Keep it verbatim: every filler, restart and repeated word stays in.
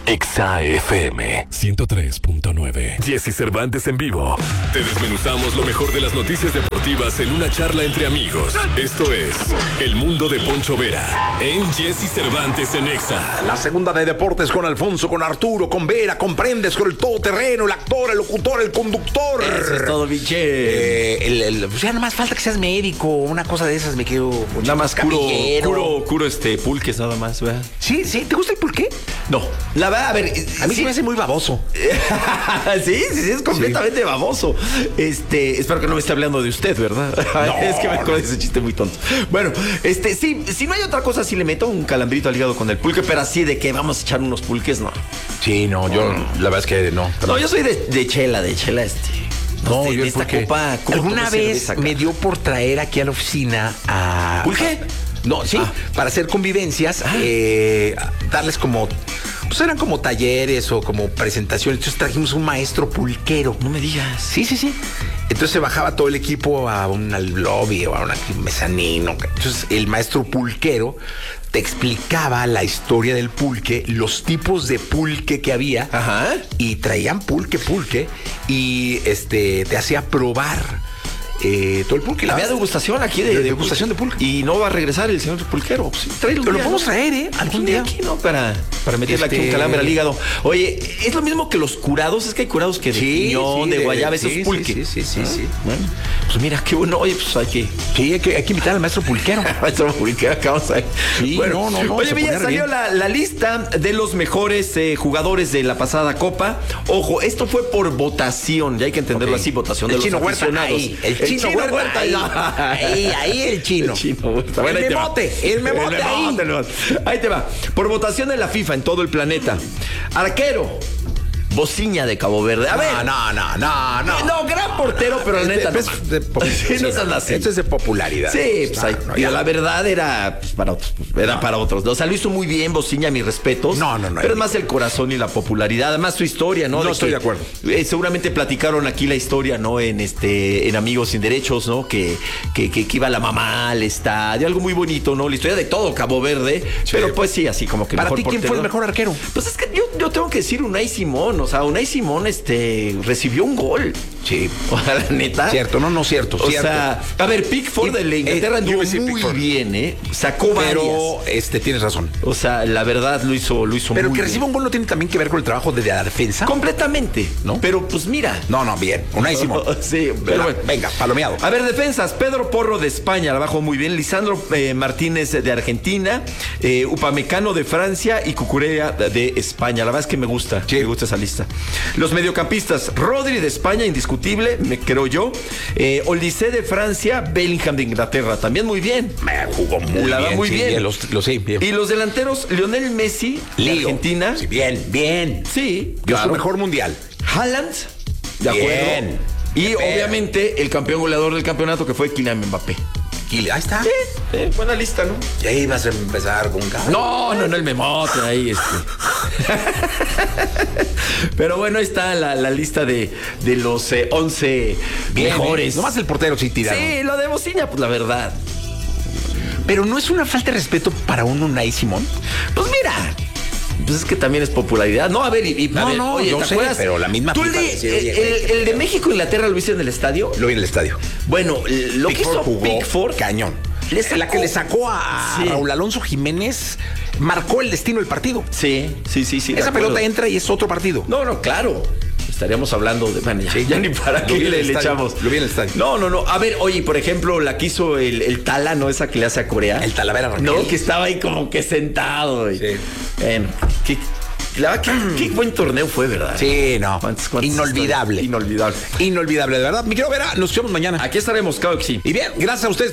Exa F M ciento tres punto nueve. Jesse Cervantes en vivo. Te desmenuzamos lo mejor de las noticias deportivas en una charla entre amigos. Esto es El Mundo de Poncho Vera en Jesse Cervantes en Exa. La segunda de deportes con Alfonso, con Arturo, con Vera, comprendes, con el todoterreno, el actor, el locutor, el conductor. Eso es todo, biche. Eh, el, el, pues ya nada más falta que seas médico, una cosa de esas me quedo. Nada más curo, curo, curo este pulques nada más, ¿verdad? Sí, sí, ¿te gusta el pulque? No, la verdad, a ver, a mí sí se me hace muy baboso. sí, sí, sí, es completamente sí. baboso. Este, espero que no me esté hablando de usted, ¿verdad? No, es que me acuerdo de ese chiste muy tonto. Bueno, este, sí, si no hay otra cosa, sí le meto un calambrito al hígado con el pulque, pero así de que vamos a echar unos pulques, no. Sí, no, yo, no. la verdad es que no. No, yo soy de, de chela, de chela, este. No, de, yo de esta pulque. copa. Alguna vez me dio por traer aquí a la oficina a... ¿Pulque? No, sí, ah. para hacer convivencias, ah. eh, darles como... Pues eran como talleres o como presentaciones. Entonces trajimos un maestro pulquero. No me digas. Sí, sí, sí. Entonces se bajaba todo el equipo a un lobby o a un mezanino. Entonces el maestro pulquero te explicaba la historia del pulque, los tipos de pulque que había. Ajá. Y traían pulque, pulque. Y este te hacía probar Eh, todo el pulque. Había degustación aquí de, de, de degustación de pulque. Y no va a regresar el señor pulquero. Sí, tráelo. Pero lo podemos ¿no? traer, ¿eh? Algún día aquí, ¿no? Para, para meterle este... aquí un calambre al hígado. Oye, es lo mismo que los curados. Es que hay curados que de sí, piñón, sí, de, de guayaba, sí, esos pulque. Sí, sí, sí, ¿Ah? sí, sí. Bueno, pues mira, qué bueno. Oye, pues hay que... Sí, hay que, hay que invitar al maestro pulquero. maestro pulquero, acá vamos a ver. Sí, bueno, no, no, no. Oye, ya salió la, la lista de los mejores eh, jugadores de la pasada Copa. Ojo, esto fue por votación. Ya hay que entenderlo okay. así, votación el de chino los aficionados. Ahí, el, el chino Huerta. Huerta ahí. Ahí, ahí el chino. El chino Huerta. Bueno, el memote, el memote ahí. Ahí te va. Por votación de la FIFA en todo el planeta. Arquero. Bociña de Cabo Verde. A no, ver. No, no, no, no. No, gran portero, pero la neta. Es de, no. de, sí, no son así. Esto es de popularidad. Sí, pues no, hay, no, ya. La verdad era pues, para otros. Era no. para otros. O sea, lo hizo muy bien Bociña, mis respetos. No, no, no. Pero es más el corazón y la popularidad. Además, su historia, ¿no? No de estoy que, de acuerdo. Eh, seguramente platicaron aquí la historia, ¿no? En este, en Amigos Sin Derechos, ¿no? Que, que, que, que iba la mamá al estadio. Algo muy bonito, ¿no? La historia de todo Cabo Verde. Sí. Pero pues sí, así como que para mejor ti, ¿quién portero. fue el mejor arquero? Pues es que yo, yo tengo que decir Unai Simón. O sea, Unai Simón, este, recibió un gol. Sí. O sea, la neta. Cierto, no, no, cierto. O cierto. sea, a ver, Pickford de la Inglaterra anduvo eh, muy Pickford. bien, ¿eh? Sacó Pero, varias. este, tienes razón. O sea, la verdad lo hizo, lo hizo Pero muy que reciba bien. un gol no tiene también que ver con el trabajo de la defensa. Completamente, ¿no? Pero pues mira. No, no, bien. Unai Simón. Sí, pero bueno. Venga, palomeado. A ver, defensas. Pedro Porro de España, la bajó muy bien. Lisandro eh, Martínez de Argentina. Eh, Upamecano de Francia y Cucurella de España. La verdad es que me gusta. Sí. Me gusta esa lista. Los mediocampistas. Rodri de España, indiscutible, me creo yo. Eh, Olise de Francia, Bellingham de Inglaterra, también muy bien. Me jugó muy la bien. muy sí, bien. bien. Los, los, sí, bien. Y los delanteros, Lionel Messi de Lío. Argentina. Sí, bien, bien. Sí, claro. Es su mejor mundial. Haaland, de bien. acuerdo. Y bien. Obviamente el campeón goleador del campeonato que fue Kylian Mbappé. Ahí está. Sí, sí, buena lista, ¿no? Ya ibas a empezar con un cabrón. No, no, no, el memote ahí, este. Pero bueno, ahí está la, la lista de, de los eh, once bien, mejores. Nomás el portero sí tiraron. Sí, lo de Bociña, pues la verdad. Pero no es una falta de respeto para un Unai Simón. Pues mira. Pues es que también es popularidad. No, a ver, y, y no, a ver, no, oye, yo ¿te sé, acuerdas? pero la misma. ¿Tú el de, decir, el, oye, el, el de México Inglaterra lo viste en el estadio? Lo vi en el estadio. Bueno, lo Pickford que hizo jugó Pickford, cañón. Le sacó, la que le sacó a sí. Raúl Alonso Jiménez marcó el destino del partido. Sí, sí, sí, sí. Esa pelota entra y es otro partido. No, no, claro. Estaríamos hablando de. Bueno, ya, sí, ya ni para qué le, le echamos. Lo vi en el estadio. No, no, no. A ver, oye, por ejemplo, la que hizo el, el Tala, ¿no? Esa que le hace a Corea. El Talavera Rangel. No, que estaba ahí como que sentado. Y, sí. Bueno, qué, la, qué, qué buen torneo fue, ¿verdad? Sí, no. ¿Cuántos, cuántos Inolvidable. Inolvidable. Inolvidable, de verdad. Me quiero ver. Nos vemos mañana. Aquí estaremos, claro que sí. Y bien, gracias a ustedes.